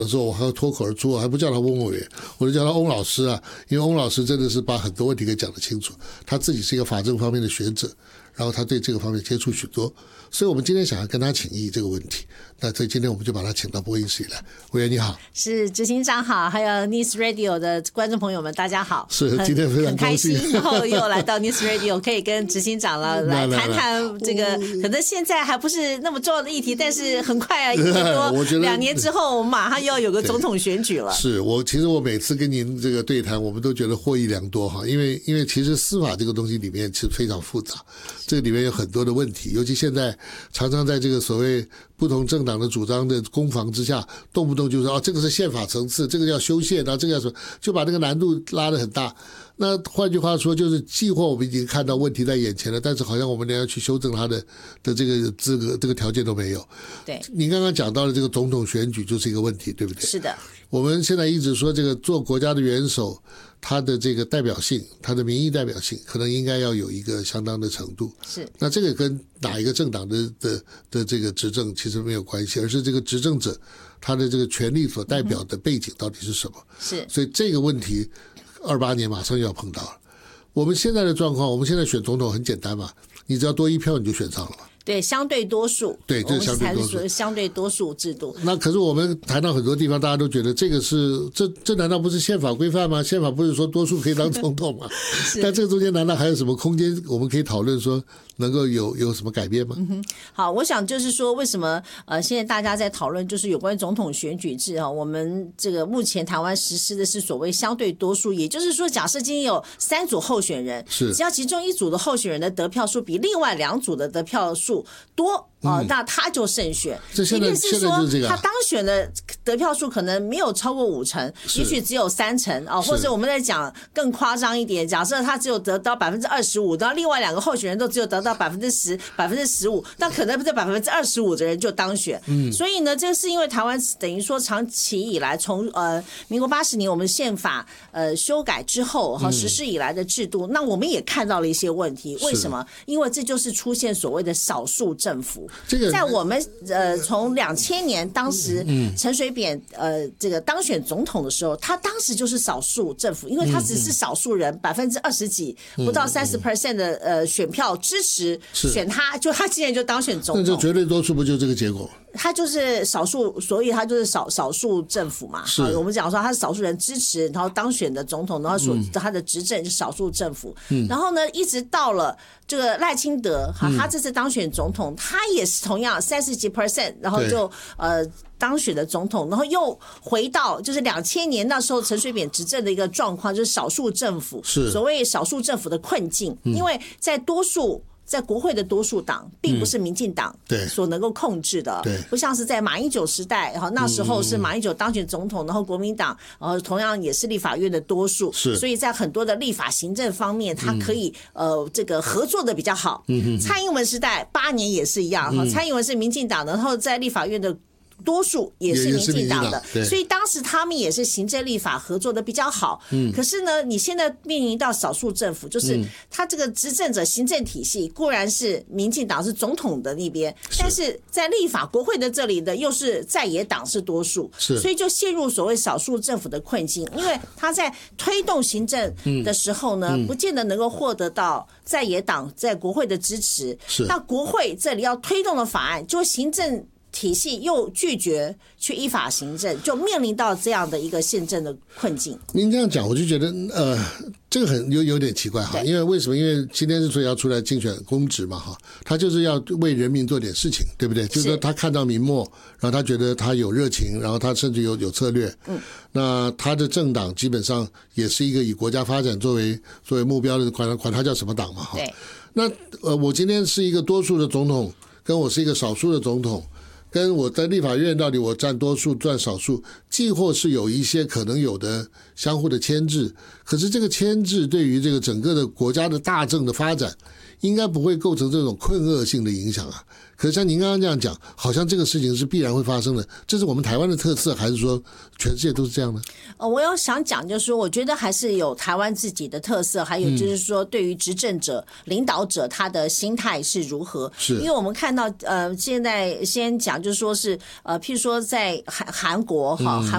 有时候我还要脱口而出，我还不叫他翁委员，我就叫他翁老师啊，因为翁老师真的是把很多问题给讲得清楚，他自己是一个法政方面的学者，然后他对这个方面接触许多，所以我们今天想要跟他请益这个问题，那所以今天我们就把他请到播音室里来。委员你好。 是执行长好，还有 News Radio 的观众朋友们大家好。 是今天非常高兴， 很开心，然后又来到 News Radio 可以跟执行长来谈谈这个可能现在还不是那么重要的议题，但是很快啊，1年多2年之后我们马上又要有个总统选举了。 是其实我每次跟您这个对谈，我们都觉得获益良多哈，因为其实司法这个东西里面是非常复杂，这个里面有很多的问题，尤其现在常常在这个所谓不同政党的主张的攻防之下，动不动就说这个是宪法层次，这个要修宪啊，这个要什么，就把那个难度拉得很大。那换句话说，就是既或我们已经看到问题在眼前了，但是好像我们连要去修正它的这个资格这个条件都没有。 对， 你刚刚讲到的这个总统选举就是一个问题，对不对？ 是的。 我们现在一直说这个做国家的元首，他的这个代表性，他的民意代表性，可能应该要有一个相当的程度。 是。 那这个跟哪一个政党的这个执政其实没有关系，而是这个执政者他的这个权力所代表的背景到底是什么。 是。 所以这个问题28年马上就要碰到了。我们现在的状况，我们现在选总统很简单嘛，你只要多1票你就选上了嘛。 对，相对多数。 对，这是相对多数。 相对多数制度。 那可是我们谈到很多地方，大家都觉得这个是这难道不是宪法规范吗？宪法不是说多数可以当总统吗？但这个中间难道还有什么空间我们可以讨论说能够有什么改变吗？ 好，我想就是说为什么现在大家在讨论就是有关总统选举制啊，我们这个目前台湾实施的是所谓相对多数，也就是说假设今天有3组候选人， 是只要其中1组的候选人的得票数比另外2组的得票数多那他就胜选。 这现在是说他当选的得票数可能没有超过5成，也许只有3成或者我们在讲更夸张一点，假设他只有得到25%，然后另外2个候选人都只有得到10%、15%，那可能这25%的人就当选。所以呢，这是因为台湾等于说长期以来从民国80年我们宪法修改之后实施以来的制度，那我们也看到了一些问题。为什么？因为这就是出现所谓的少数政府。在我们从2000年当时陈水扁这个当选总统的时候，他当时就是少数政府，因为他只是少数人20%几不到30% 的选票支持选他，就他竟然就当选总统， 那就绝对多数不就这个结果？ 他就是少数，所以他就是少数政府嘛。我们讲说他是少数人支持，然后当选的总统，然后他的执政是少数政府。然后呢，一直到了这个赖清德，他这次当选总统，他也是同样30几%，然后就当选的总统，然后又回到就是2000年那时候陈水扁执政的一个状况，就是少数政府，所谓少数政府的困境，因为在国会的多数党并不是民进党所能够控制的，不像是在马英九时代，那时候是马英九当选总统，然后国民党同样也是立法院的多数，所以在很多的立法行政方面，它可以这个合作的比较好。蔡英文时代8年也是一样，蔡英文是民进党的，然后在立法院的多数也是民进党的，所以当时他们也是行政立法合作的比较好。可是呢，你现在面临到少数政府，就是他这个执政者行政体系固然是民进党是总统的那边，但是在立法国会的这里的又是在野党是多数，所以就陷入所谓少数政府的困境。因为他在推动行政的时候呢，不见得能够获得到在野党在国会的支持，那国会这里要推动的法案，就行政体系又拒绝去依法行政，就面临到这样的一个宪政的困境。 您这样讲，我就觉得这个有点奇怪哈，因为为什么？因为今天之所以要出来竞选公职嘛哈，他就是要为人民做点事情，对不对？就是说他看到民末，然后他觉得他有热情，然后他甚至有策略。那他的政党基本上也是一个以国家发展作为目标的，管他叫什么党嘛哈。那我今天是一个多数的总统，跟我是一个少数的总统。跟我在立法院到底我占多数占少数，既或是有一些可能有的相互的牵制，可是这个牵制对于这个整个的国家的大政的发展，应该不会构成这种困厄性的影响啊。可是像您刚刚这样讲，好像这个事情是必然会发生的，这是我们台湾的特色，还是说全世界都是这样呢？ 我要想讲就是说，我觉得还是有台湾自己的特色，还有就是说对于执政者、领导者他的心态是如何。因为我们看到现在先讲就是说是譬如说在韩国